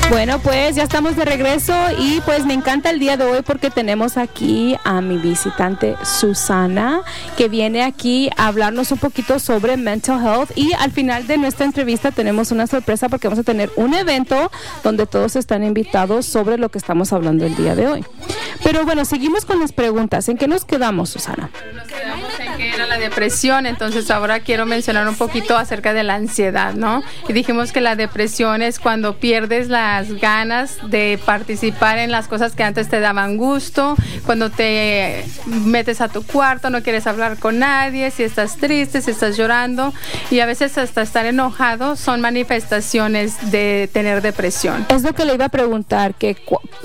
Bueno, pues ya estamos de regreso y pues me encanta el día de hoy porque tenemos aquí a mi visitante Susana, que viene aquí a hablarnos un poquito sobre mental health, y al final de nuestra entrevista tenemos una sorpresa porque vamos a tener un evento donde todos están invitados sobre lo que estamos hablando el día de hoy. Pero bueno, seguimos con las preguntas. ¿En qué nos quedamos, Susana? Nos quedamos en que era la depresión, entonces ahora quiero mencionar un poquito acerca de la ansiedad, ¿no? Y dijimos que la depresión es cuando pierdes las ganas de participar en las cosas que antes te daban gusto, cuando te metes a tu cuarto, no quieres hablar con nadie, si estás triste, si estás llorando, y a veces hasta estar enojado son manifestaciones de tener depresión. Es lo que le iba a preguntar, que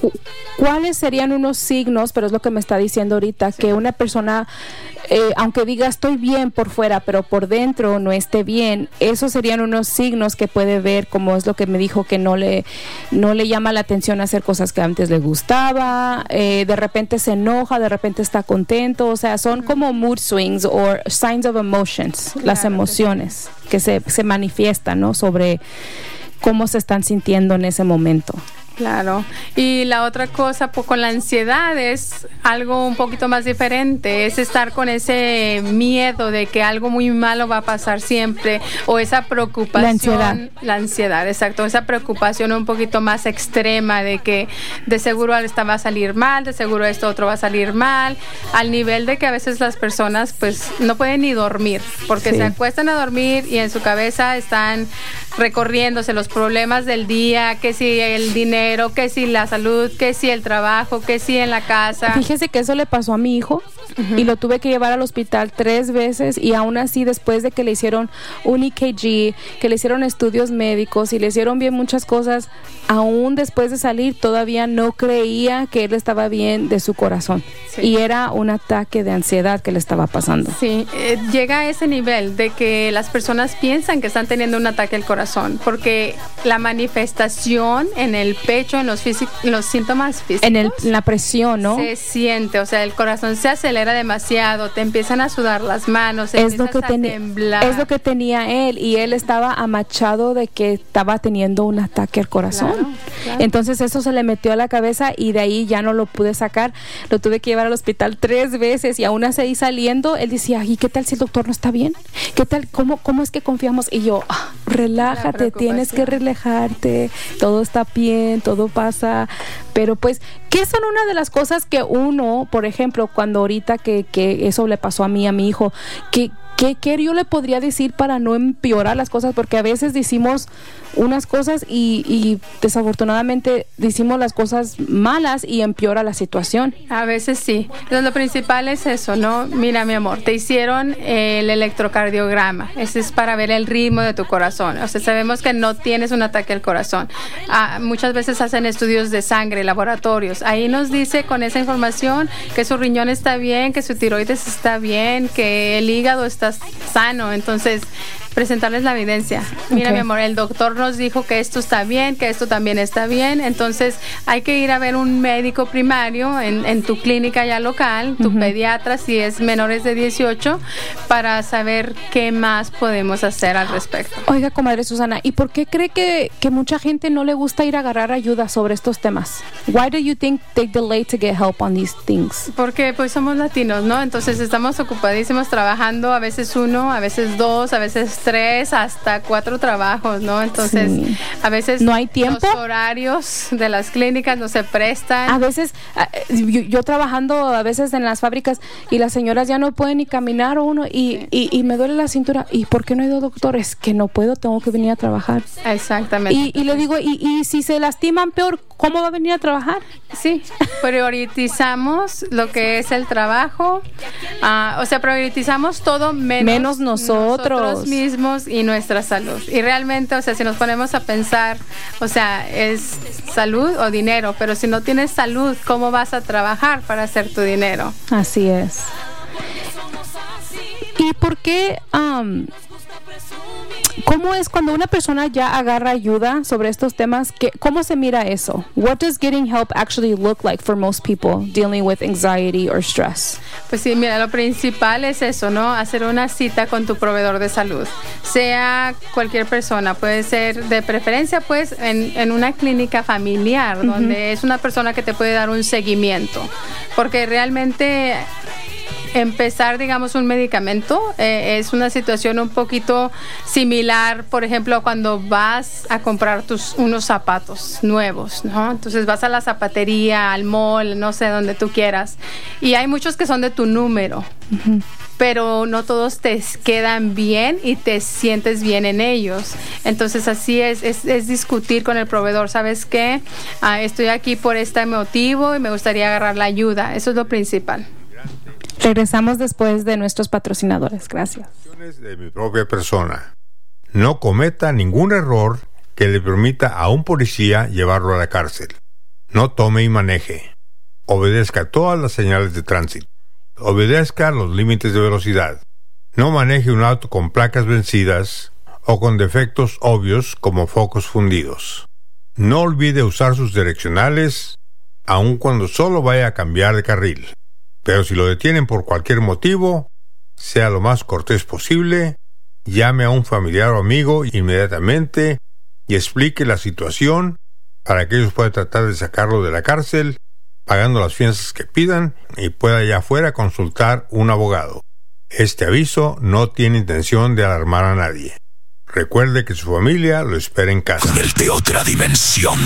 ¿cuáles serían unos signos? Pero es lo que me está diciendo ahorita, sí, que una persona, aunque diga estoy bien por fuera, pero por dentro no esté bien, esos serían unos signos que puede ver, como es lo que me dijo, que no le llama la atención hacer cosas que antes le gustaba, de repente se enoja, de repente está contento, o sea, son como mood swings o signs of emotions, claro, las emociones que se manifiestan, ¿no? Sobre cómo se están sintiendo en ese momento. Claro, y la otra cosa con la ansiedad es algo un poquito más diferente, es estar con ese miedo de que algo muy malo va a pasar siempre, o esa preocupación, la ansiedad, exacto, esa preocupación un poquito más extrema de que de seguro esta va a salir mal, de seguro esto otro va a salir mal, al nivel de que a veces las personas pues no pueden ni dormir, porque sí, se acuestan a dormir y en su cabeza están recorriéndose los problemas del día, que si el dinero, que si la salud, que si el trabajo, que si en la casa. Fíjese que eso le pasó a mi hijo, y lo tuve que llevar al hospital 3 veces, y aún así después de que le hicieron un EKG, que le hicieron estudios médicos y le hicieron bien muchas cosas, aún después de salir todavía no creía que él estaba bien de su corazón. Sí. Y era un ataque de ansiedad que le estaba pasando. Sí, llega a ese nivel de que las personas piensan que están teniendo un ataque al corazón, porque la manifestación en el pecho, en los síntomas físicos, en la presión, ¿no? Se siente, o sea, el corazón se acelera demasiado, te empiezan a sudar las manos, empiezas a temblar. Es lo que tenía él, y él estaba amachado de que estaba teniendo un ataque al corazón. Claro, claro. Entonces eso se le metió a la cabeza y de ahí ya no lo pude sacar. Lo tuve que llevar al hospital 3 veces, y aún así saliendo, él decía, ¿y qué tal si el doctor no está bien? ¿Qué tal? ¿Cómo es que confiamos? Y yo, relájate, tienes que relajarte, todo está bien, todo pasa. Pero pues, ¿qué son una de las cosas que uno, por ejemplo, cuando ahorita que eso le pasó a mí, a mi hijo, ¿qué yo le podría decir para no empeorar las cosas? Porque a veces decimos unas cosas y desafortunadamente decimos las cosas malas y empeora la situación. A veces sí. Entonces lo principal es eso, ¿no? Mira, mi amor, te hicieron el electrocardiograma. Ese es para ver el ritmo de tu corazón. O sea, sabemos que no tienes un ataque al corazón. Muchas veces hacen estudios de sangre, laboratorios. Ahí nos dice con esa información que su riñón está bien, que su tiroides está bien, que el hígado está sano. Entonces, presentarles la evidencia. Mira, okay, mi amor, el doctor nos dijo que esto está bien, que esto también está bien. Entonces, hay que ir a ver un médico primario en tu clínica ya local, tu pediatra, si es menores de 18, para saber qué más podemos hacer al respecto. Oiga, comadre Susana, ¿y por qué cree que mucha gente no le gusta ir a agarrar ayuda sobre estos temas? Why do you think they delay to get help on these things? Porque pues somos latinos, ¿no? Entonces estamos ocupadísimos trabajando, a veces 1, a veces 2, a veces 3, hasta 4 trabajos, ¿no? Entonces, sí, a veces no hay tiempo. Los horarios de las clínicas no se prestan. A veces, yo trabajando a veces en las fábricas, y las señoras ya no pueden ni caminar uno, y me duele la cintura. ¿Y por qué no he ido, doctor? Es que no puedo, tengo que venir a trabajar. Exactamente. Y le digo, y si se lastiman peor, ¿cómo va a venir a trabajar? Sí, priorizamos lo que es el trabajo, o sea, priorizamos todo menos nosotros mismos y nuestra salud. Y realmente, o sea, si nos ponemos a pensar, o sea, es salud o dinero, pero si no tienes salud, ¿cómo vas a trabajar para hacer tu dinero? Así es. ¿Y por qué? ¿Cómo es cuando una persona ya agarra ayuda sobre estos temas? ¿Cómo se mira eso? What does getting help actually look like for most people dealing with anxiety or stress? Pues sí, mira, lo principal es eso, ¿no? Hacer una cita con tu proveedor de salud. Sea cualquier persona, puede ser de preferencia, pues, en una clínica familiar, donde es una persona que te puede dar un seguimiento. Porque realmente empezar, digamos, un medicamento es una situación un poquito similar, por ejemplo, cuando vas a comprar unos zapatos nuevos, ¿no? Entonces vas a la zapatería, al mall, no sé, donde tú quieras, y hay muchos que son de tu número, pero no todos te quedan bien y te sientes bien en ellos. Entonces así es discutir con el proveedor. ¿Sabes qué? Estoy aquí por este motivo y me gustaría agarrar la ayuda. Eso es lo principal. Regresamos después de nuestros patrocinadores. Gracias. De mi propia persona. No cometa ningún error que le permita a un policía llevarlo a la cárcel. No tome y maneje. Obedezca todas las señales de tránsito. Obedezca los límites de velocidad. No maneje un auto con placas vencidas o con defectos obvios como focos fundidos. No olvide usar sus direccionales, aun cuando solo vaya a cambiar de carril. Pero si lo detienen por cualquier motivo, sea lo más cortés posible, llame a un familiar o amigo inmediatamente y explique la situación para que ellos puedan tratar de sacarlo de la cárcel, pagando las fianzas que pidan, y pueda allá afuera consultar un abogado. Este aviso no tiene intención de alarmar a nadie. Recuerde que su familia lo espera en casa. Con el de otra dimensión.